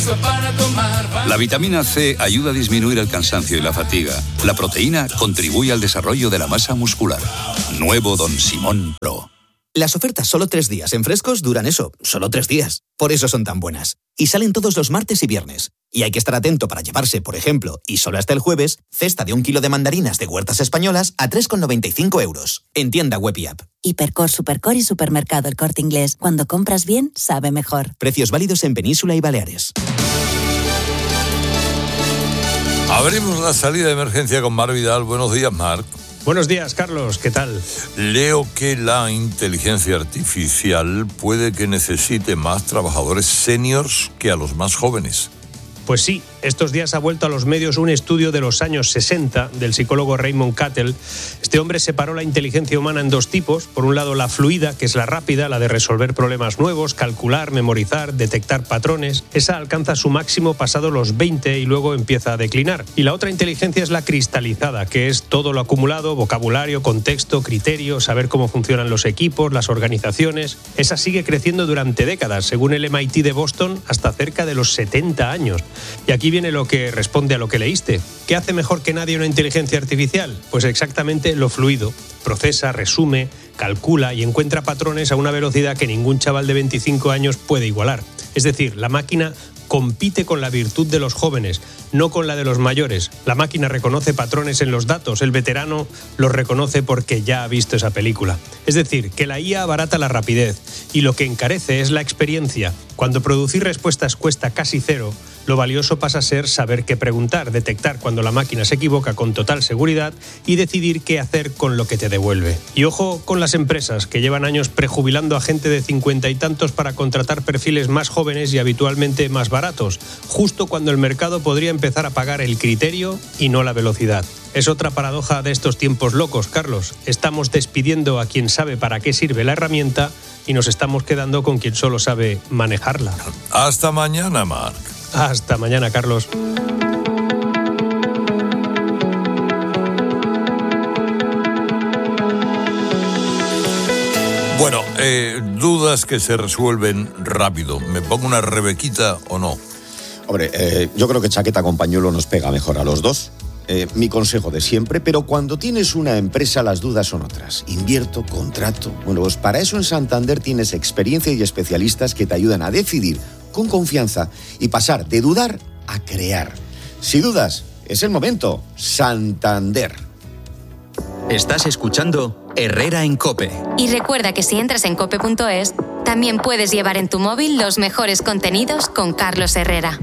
La vitamina C ayuda a disminuir el cansancio y la fatiga. La proteína contribuye al desarrollo de la masa muscular. Nuevo Don Simón Pro. Las ofertas solo 3 días en Frescos duran eso, solo 3 días. Por eso son tan buenas. Y salen todos los martes y viernes. Y hay que estar atento para llevarse, por ejemplo, y solo hasta el jueves, cesta de 1 kilo de mandarinas de huertas españolas a 3,95 euros. En tienda web y app. Hipercor, Supercor y Supermercado El Corte Inglés. Cuando compras bien, sabe mejor. Precios válidos en Península y Baleares. Abrimos la salida de emergencia con Marc Vidal. Buenos días, Marc. Buenos días, Carlos. ¿Qué tal? Leo que la inteligencia artificial puede que necesite más trabajadores seniors que a los más jóvenes. Pues sí, estos días ha vuelto a los medios un estudio de los años 60 del psicólogo Raymond Cattell. Este hombre separó la inteligencia humana en 2 tipos. Por un lado, la fluida, que es la rápida, la de resolver problemas nuevos, calcular, memorizar, detectar patrones. Esa alcanza su máximo pasado los 20 y luego empieza a declinar. Y la otra inteligencia es la cristalizada, que es todo lo acumulado, vocabulario, contexto, criterio, saber cómo funcionan los equipos, las organizaciones. Esa sigue creciendo durante décadas, según el MIT de Boston, hasta cerca de los 70 años. Y aquí viene lo que responde a lo que leíste. ¿Qué hace mejor que nadie una inteligencia artificial? Pues exactamente lo fluido. Procesa, resume, calcula y encuentra patrones a una velocidad que ningún chaval de 25 años puede igualar. Es decir, la máquina compite con la virtud de los jóvenes, no con la de los mayores. La máquina reconoce patrones en los datos, el veterano los reconoce porque ya ha visto esa película. Es decir, que la IA abarata la rapidez y lo que encarece es la experiencia. Cuando producir respuestas cuesta casi cero, lo valioso pasa a ser saber qué preguntar, detectar cuando la máquina se equivoca con total seguridad y decidir qué hacer con lo que te devuelve. Y ojo con las empresas que llevan años prejubilando a gente de 50 y tantos para contratar perfiles más jóvenes y habitualmente más baratos, justo cuando el mercado podría empezar a pagar el criterio y no la velocidad. Es otra paradoja de estos tiempos locos, Carlos. Estamos despidiendo a quien sabe para qué sirve la herramienta y nos estamos quedando con quien solo sabe manejarla. Hasta mañana, Marc. Hasta mañana, Carlos. Bueno, dudas que se resuelven rápido. ¿Me pongo una Rebequita o no? Hombre, yo creo que chaqueta con pañuelo nos pega mejor a los dos. Mi consejo de siempre, pero cuando tienes una empresa las dudas son otras. Invierto, contrato. Bueno, pues para eso en Santander tienes experiencia y especialistas que te ayudan a decidir con confianza y pasar de dudar a crear. Si dudas, es el momento. Santander. Estás escuchando Herrera en COPE. Y recuerda que si entras en cope.es, también puedes llevar en tu móvil los mejores contenidos con Carlos Herrera.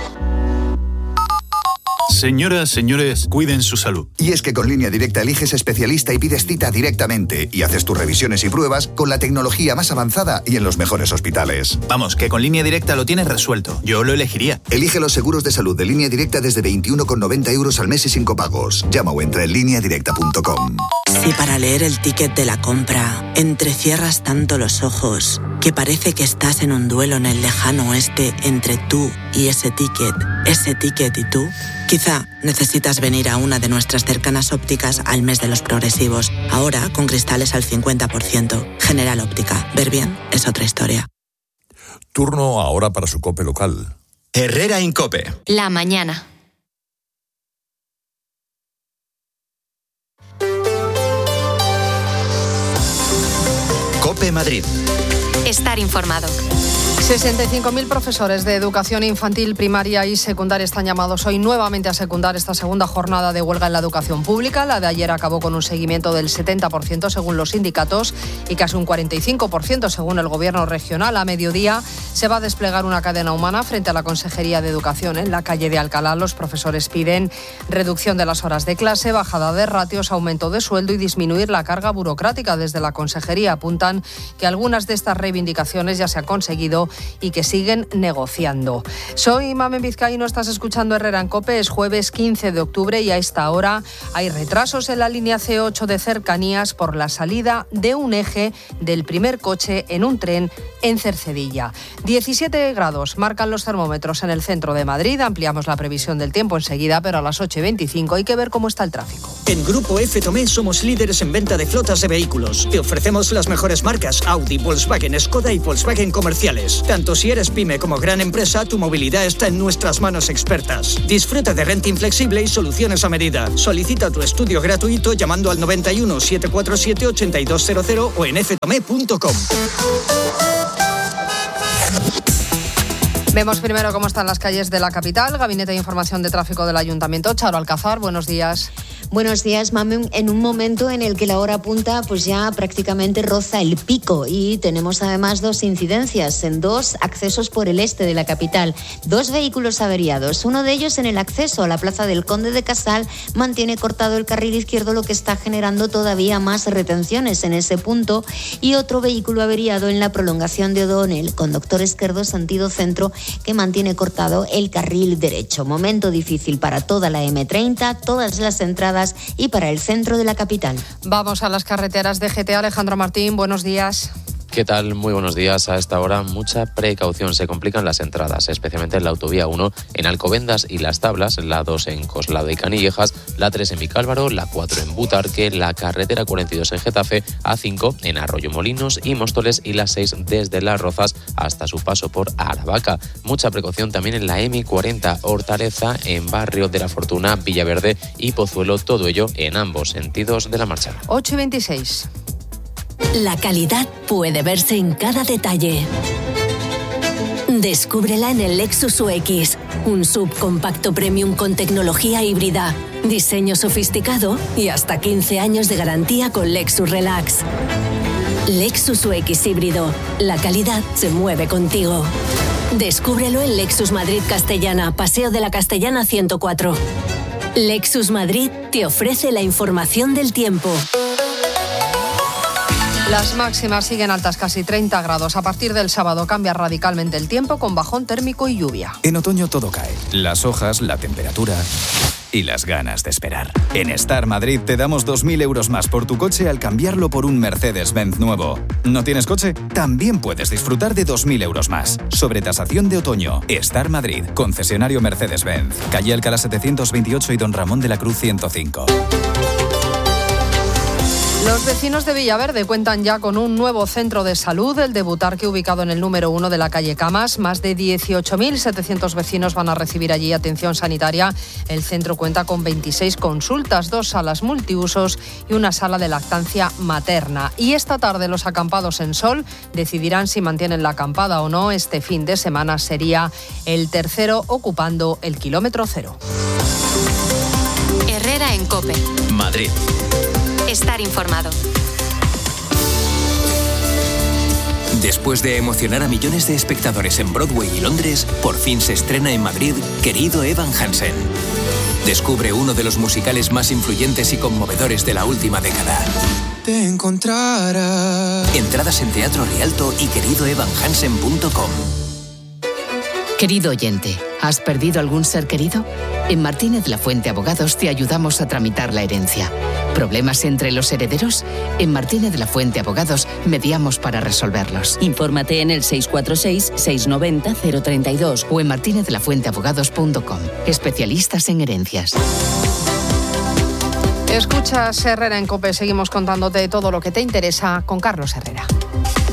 Señoras, señores, cuiden su salud. Y es que con Línea Directa eliges especialista y pides cita directamente y haces tus revisiones y pruebas con la tecnología más avanzada y en los mejores hospitales. Vamos, que con Línea Directa lo tienes resuelto. Yo lo elegiría. Elige los seguros de salud de Línea Directa desde 21,90 euros al mes y sin copagos. Llama o entra en lineadirecta.com. Si para leer el ticket de la compra entrecierras tanto los ojos que parece que estás en un duelo en el lejano oeste entre tú y ese ticket y tú, quizá necesitas venir a una de nuestras cercanas ópticas al mes de los progresivos. Ahora con cristales al 50%. General Óptica. Ver bien es otra historia. Turno ahora para su COPE local. Herrera en COPE. La mañana. COPE Madrid. Estar informado. 65.000 profesores de educación infantil, primaria y secundaria están llamados hoy nuevamente a secundar esta segunda jornada de huelga en la educación pública. La de ayer acabó con un seguimiento del 70% según los sindicatos y casi un 45% según el gobierno regional. A mediodía se va a desplegar una cadena humana frente a la Consejería de Educación. En la calle de Alcalá los profesores piden reducción de las horas de clase, bajada de ratios, aumento de sueldo y disminuir la carga burocrática. Desde la Consejería apuntan que algunas de estas reivindicaciones ya se han conseguido y que siguen negociando. Soy Mamen Vizcaíno, estás escuchando Herrera en COPE. Es jueves 15 de octubre y a esta hora hay retrasos en la línea C8 de cercanías por la salida de un eje del primer coche en un tren en Cercedilla. 17 grados marcan los termómetros en el centro de Madrid. Ampliamos la previsión del tiempo enseguida, pero a las 8:25 hay que ver cómo está el tráfico. En Grupo F Tomé somos líderes en venta de flotas de vehículos. Te ofrecemos las mejores marcas Audi, Volkswagen, Skoda y Volkswagen comerciales. Tanto si eres pyme como gran empresa, tu movilidad está en nuestras manos expertas. Disfruta de renting flexible y soluciones a medida. Solicita tu estudio gratuito llamando al 91 747 8200 o en ftome.com. Vemos primero cómo están las calles de la capital. Gabinete de Información de Tráfico del Ayuntamiento. Charo Alcázar, buenos días. Buenos días, Mame. En un momento en el que la hora punta pues ya prácticamente roza el pico y tenemos además 2 incidencias en 2 accesos por el este de la capital. 2 vehículos averiados. Uno de ellos en el acceso a la Plaza del Conde de Casal mantiene cortado el carril izquierdo, lo que está generando todavía más retenciones en ese punto, y otro vehículo averiado en la prolongación de O'Donnell con Doctor Esquerdo sentido centro, que mantiene cortado el carril derecho. Momento difícil para toda la M30, todas las entradas y para el centro de la capital. Vamos a las carreteras de GT. Alejandro Martín, buenos días. ¿Qué tal? Muy buenos días. A esta hora mucha precaución. Se complican las entradas, especialmente en la autovía 1 en Alcobendas y Las Tablas, la 2 en Coslada y Canillejas, la 3 en Vicálvaro, la 4 en Butarque, la carretera 42 en Getafe, A5 en Arroyo Molinos y Móstoles y la 6 desde Las Rozas hasta su paso por Aravaca. Mucha precaución también en la M40 Hortaleza, en Barrio de la Fortuna, Villaverde y Pozuelo, todo ello en ambos sentidos de la marcha. 8:26. La calidad puede verse en cada detalle. Descúbrela en el Lexus UX, un subcompacto premium con tecnología híbrida, diseño sofisticado y hasta 15 años de garantía con Lexus Relax. Lexus UX híbrido, la calidad se mueve contigo. Descúbrelo en Lexus Madrid Castellana, Paseo de la Castellana 104. Lexus Madrid te ofrece la información del tiempo. Las máximas siguen altas, casi 30 grados. A partir del sábado cambia radicalmente el tiempo con bajón térmico y lluvia. En otoño todo cae. Las hojas, la temperatura y las ganas de esperar. En Star Madrid te damos 2.000 euros más por tu coche al cambiarlo por un Mercedes-Benz nuevo. ¿No tienes coche? También puedes disfrutar de 2.000 euros más. Sobre tasación de otoño. Star Madrid, concesionario Mercedes-Benz. Calle Alcalá 728 y Don Ramón de la Cruz 105. Los vecinos de Villaverde cuentan ya con un nuevo centro de salud, el de Butarque, ubicado en el número 1 de la calle Camas. Más de 18.700 vecinos van a recibir allí atención sanitaria. El centro cuenta con 26 consultas, 2 salas multiusos y una sala de lactancia materna. Y esta tarde los acampados en Sol decidirán si mantienen la acampada o no. Este fin de semana sería el tercero ocupando el kilómetro 0. Herrera en COPE. Madrid. Estar informado. Después de emocionar a millones de espectadores en Broadway y Londres, por fin se estrena en Madrid Querido Evan Hansen. Descubre uno de los musicales más influyentes y conmovedores de la última década. Te encontrarás. Entradas en Teatro Rialto y queridoevanhansen.com. Querido oyente, ¿has perdido algún ser querido? En Martínez La Fuente Abogados te ayudamos a tramitar la herencia. ¿Problemas entre los herederos? En Martínez La Fuente Abogados mediamos para resolverlos. Infórmate en el 646-690-032 o en martinezlafuenteabogados.com. Especialistas en herencias. Escuchas Herrera en COPE. Seguimos contándote todo lo que te interesa con Carlos Herrera.